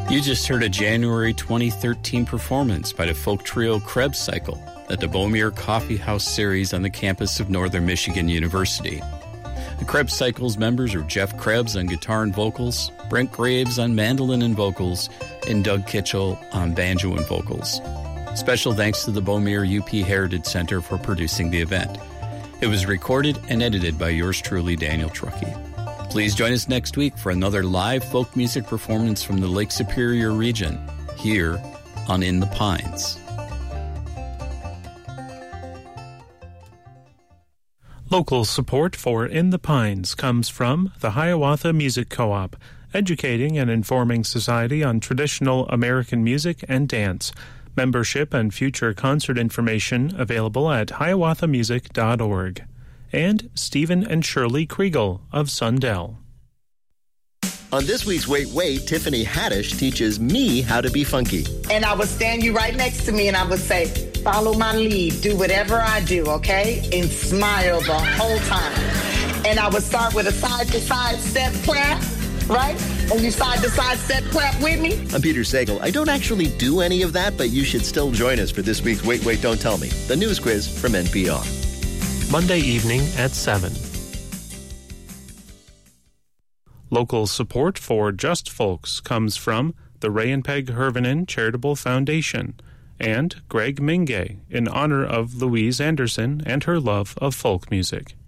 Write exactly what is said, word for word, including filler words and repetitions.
You just heard a January twenty thirteen performance by the folk trio Krebs Cycle at the Beaumere Coffee House series on the campus of Northern Michigan University. The Krebs Cycle's members are Jeff Krebs on guitar and vocals, Brent Graves on mandolin and vocals, and Doug Kitchell on banjo and vocals. Special thanks to the Beaumere U P Heritage Center for producing the event. It was recorded and edited by yours truly, Daniel Truckee. Please join us next week for another live folk music performance from the Lake Superior region, here on In the Pines. Local support for In the Pines comes from the Hiawatha Music Co-op, educating and informing society on traditional American music and dance. Membership and future concert information available at hiawatha music dot org. And Stephen and Shirley Kriegel of Sundell. On this week's Wait, Wait, Tiffany Haddish teaches me how to be funky. And I would stand you right next to me and I would say, follow my lead, do whatever I do, okay? And smile the whole time. And I would start with a side-to-side step clap, right? And you side-to-side step clap with me. I'm Peter Sagal. I don't actually do any of that, but you should still join us for this week's Wait, Wait, Don't Tell Me, the news quiz from N P R. Monday evening at seven. Local support for Just Folks comes from the Ray and Peg Hervinen Charitable Foundation and Greg Mingay in honor of Louise Anderson and her love of folk music.